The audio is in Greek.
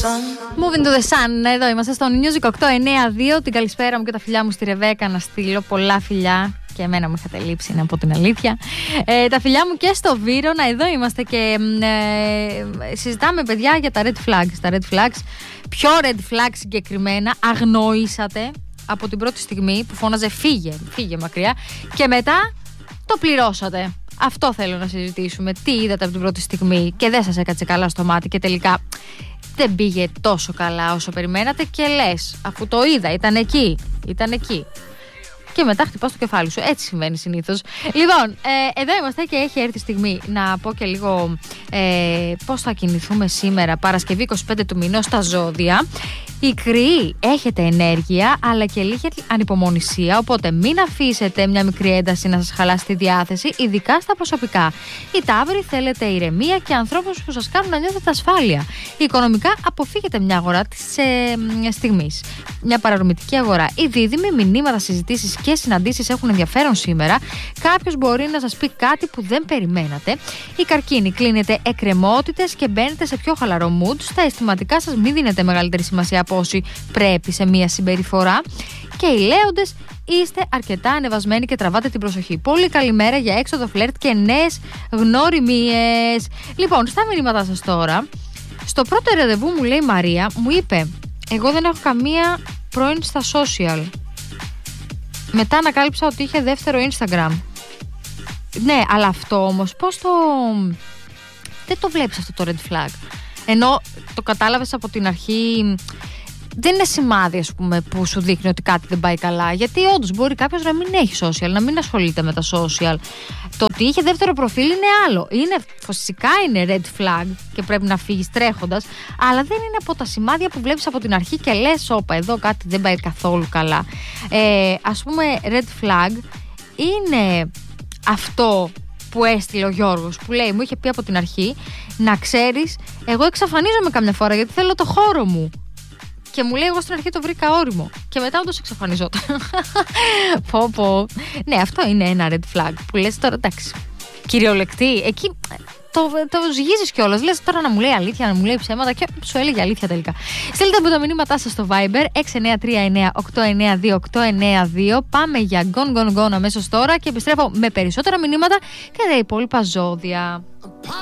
Moving to the sun, εδώ είμαστε στο Music 892. Την καλησπέρα μου και τα φιλιά μου στη Ρεβέκα να στείλω. Πολλά φιλιά. Και εμένα μου είχατε λείψει, να πω την αλήθεια. Τα φιλιά μου και στο Βύρωνα. Εδώ είμαστε και συζητάμε, παιδιά, για τα red flags. Τα red flags. Ποιο red flag συγκεκριμένα αγνοήσατε από την πρώτη στιγμή που φώναζε φύγε μακριά, και μετά το πληρώσατε? Αυτό θέλω να συζητήσουμε. Τι είδατε από την πρώτη στιγμή και δεν σας έκατσε καλά στο μάτι και τελικά δεν πήγε τόσο καλά όσο περιμένατε και λες, αφού το είδα, ήταν εκεί. Και μετά χτυπάς το κεφάλι σου. Έτσι συμβαίνει συνήθως. Λοιπόν, εδώ είμαστε και έχει έρθει η στιγμή να πω και λίγο πώς θα κινηθούμε σήμερα, Παρασκευή 25 του μηνός, στα ζώδια. Οι Κρυοί, έχετε ενέργεια αλλά και λίγη ανυπομονησία, οπότε μην αφήσετε μια μικρή ένταση να σας χαλάσει τη διάθεση, ειδικά στα προσωπικά. Οι Ταύροι, θέλετε ηρεμία και ανθρώπους που σας κάνουν να νιώθετε ασφάλεια. Οικονομικά, αποφύγετε μια αγορά της στιγμής, μια παρορμητική αγορά. Οι Δίδυμοι, μηνύματα, συζητήσεις και συναντήσεις έχουν ενδιαφέρον σήμερα. Κάποιος μπορεί να σας πει κάτι που δεν περιμένατε. Οι Καρκίνοι, κλείνετε εκκρεμότητες και μπαίνετε σε πιο χαλαρό mood. Στα αισθηματικά σας μην δίνετε μεγαλύτερη σημασία από όσοι πρέπει σε μία συμπεριφορά. Και οι Λέοντες, είστε αρκετά ανεβασμένοι και τραβάτε την προσοχή. Πολύ καλημέρα για έξοδο, φλερτ και νέες γνωριμίες. Λοιπόν, στα μηνύματά σας τώρα. Στο πρώτο ραντεβού μου λέει η Μαρία, μου είπε, εγώ δεν έχω καμία πρώην στα social. Μετά ανακάλυψα ότι είχε δεύτερο Instagram. Ναι, αλλά αυτό όμως πώς το... δεν το βλέπεις αυτό το red flag? Ενώ το κατάλαβες από την αρχή, δεν είναι σημάδι, ας πούμε, που σου δείχνει ότι κάτι δεν πάει καλά. Γιατί όντως μπορεί κάποιος να μην έχει social, να μην ασχολείται με τα social. Το ότι είχε δεύτερο προφίλ είναι άλλο. Φυσικά είναι red flag και πρέπει να φύγεις τρέχοντας, αλλά δεν είναι από τα σημάδια που βλέπεις από την αρχή και λες, όπα, εδώ κάτι δεν πάει καθόλου καλά. Ας πούμε, red flag είναι αυτό που έστειλε ο Γιώργος, που λέει, μου είχε πει από την αρχή, να ξέρεις, εγώ εξαφανίζομαι καμιά φορά γιατί θέλω το χώρο μου. Και μου λέει, εγώ στην αρχή το βρήκα όριμο. Και μετά όντως εξαφανιζόταν. Πω. Ναι, αυτό είναι ένα red flag που λες τώρα, εντάξει, κυριολεκτή. Εκεί το ζυγίζεις κιόλας. Λες τώρα να μου λέει αλήθεια, να μου λέει ψέματα, και σου έλεγε αλήθεια τελικά. Στείλτε μου τα μηνύματά σας στο Viber 6939892892. Πάμε για Gone Gone Gone αμέσως τώρα και επιστρέφω με περισσότερα μηνύματα και τα υπόλοιπα ζώδια.